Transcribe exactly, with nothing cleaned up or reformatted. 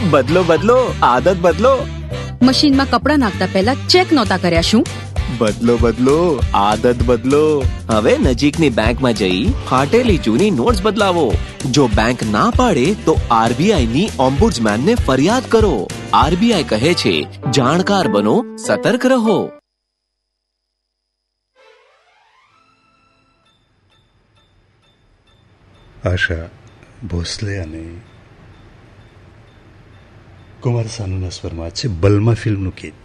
બદલો બદલો, આદત બદલો. મશીનમાં કપડાં નાખતા પહેલા ચેક નહોતા કર્યા શું? બદલો બદલો, આદત બદલો. હવે નજીકની બેંકમાં જઈ ફાટેલી જૂની નોટ્સ બદલાવો. જો બેંક ના પાડે તો આરબીઆઈ ની ઓમ્બુડ્સમેનને ફરિયાદ કરો. આરબીઆઈ કહે છે, જાણકાર બનો, સતર્ક રહો. આશા ભોસલે અને કુમાર સાનુના સ્વરમાં છે બલમા ફિલ્મનું ગીત.